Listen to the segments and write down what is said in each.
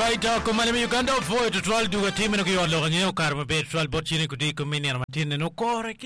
Right, kumane mi Uganda foi to twal duga timu no yolo ngeo karma be twal botchini kudi kumini na matine no kore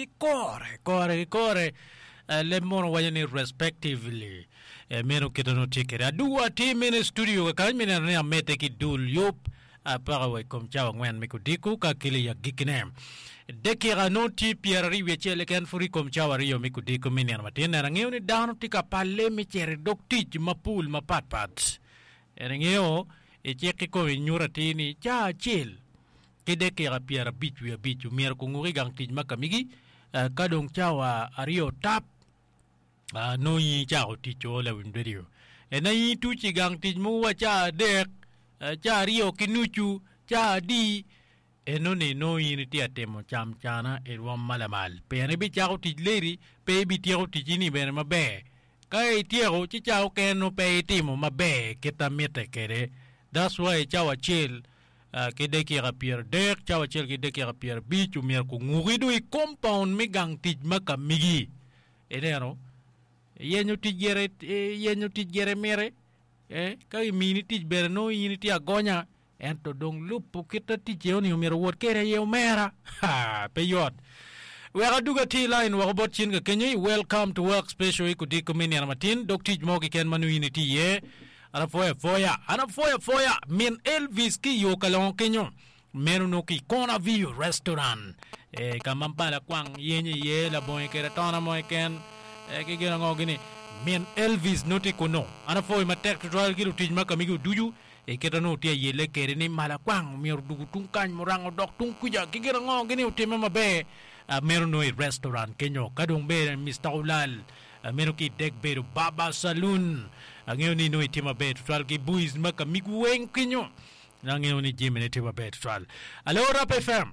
le mono wajani respectively meno kitono tikere aduwa timu ni studio ka mina ne amete ki dul yop para we kom chawa ngwen mikudiku ka kili ya gikine dekira noti pierre wechele kan furi kom chawa rio mikudiku mini na matine na ngeo ni dano tika pale mi chere doktich mapul mapatpat ngeo e cheke ko nyura tini cha chil kide ke rapia bichu mier ko nguri gang tij makamigi kadong chawa ario tap no yi chao ticho la windorio e na yi tuchi gang tij mu wa cha dek cha rio kinuchu cha di e no ne no yi ni tia temo cham chana e rom malamal pe ne bi chao tij leri pe bi tiao tijini be mabe kai tiao chi chao ken no pe timo mabe ketamete kere. That's why chawa chel kideki rapier dek chawa chel kideki rapier bichu mier ku ngurido I compound mi gang tij makamigi enero yenyo tijere mere kai mini tij berno yini ti agonya ento dong lupu kita tijeo ni mier wot kere ye mera ha peyot wera duga ti line wa robot chin ga kenyi welcome to work special ikudiko mini armatin dok tij mogi ken manu yini ti ye ana foya min Elvis ki yo kalon kenyo menu no ki kona view restaurant kamampala kwang yenye ye la boy kera tona moy ken ki gena ngogini min Elvis noti kono ana foya matek tutorial ki tij makamigu duju keta no tie ye le kere ni mala kwang mi dugu tungkan morango dok tungkuja ki gena ngogini utime mabe menu no restaurant kenyo kadong be Mr. Ulal menu ki dek beru Baba Saloon angeo ni no itima bet twal ki buis makamigu wen kinyo angeo ni jimene itima bet twal hello Rap FM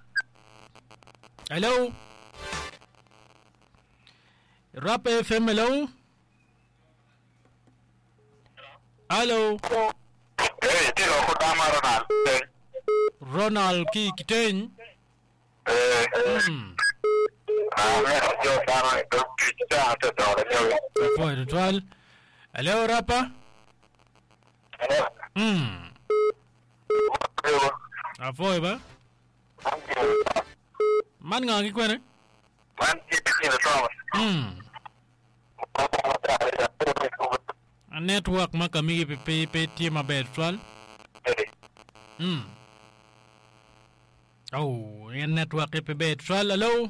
hello Rap FM hello tilo kudama Ronald ki kiten yo sana to pizza to Foi twal hello Rapa Foi ba man nga ki kwene man ti to a network makamigi pe tima bet twal oh yan network pe bet twal hello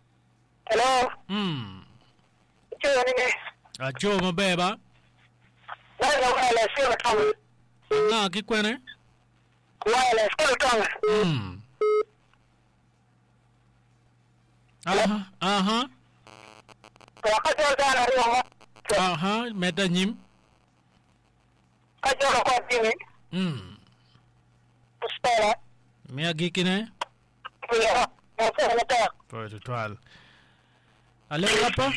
Choni ne. Acho mabeba. Wala sio kama. Na kikwene? Wala sio kama. Aha. Wakati wa jana leo. Aha, meta nyim. Kajo kwa tini. Spera. Mea gikine? Ya, nasema nataka. Foi total. Hello Rapa?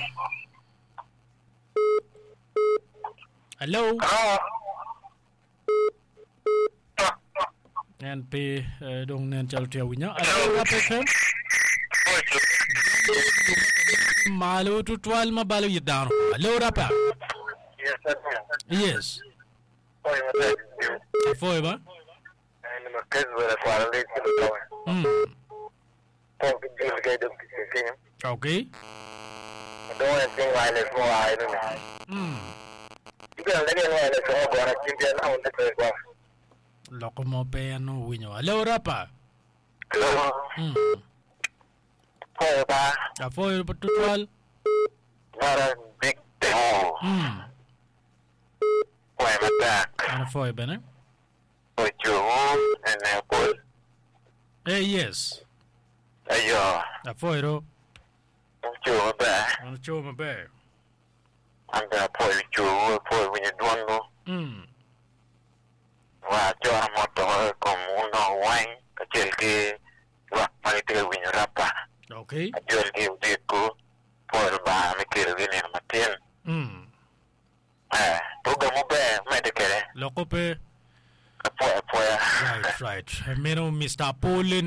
Hello? NP dong nen chal tia winya. Hello Rapa FM? Malo to 12 mabalo yidano. Hello Rapa? Yes. Foi ba? Ni makazi wala kwa leo kilo Okay. don't think wireless more I don't know. You can let me wireless or go on a champion on the play. Lokomo pe no winyo. Hello Rapa? Oh, Foi tutual. not a big thing. Why am I back? Ana foi bene? With your home and airport. Yes. Ayo. Foi ro. You're back. Ana choma be. I'm going to put you when you don't know. Và cho một tổ cùng uno wine cái chuyện kia và phải tiêu với nhau rapa. Okay. Chuyện kia đi cô por ba me quiero venir a matar. Toga mo be me de querer. Lokope. Apoia. Right. Meno Mr. Paulin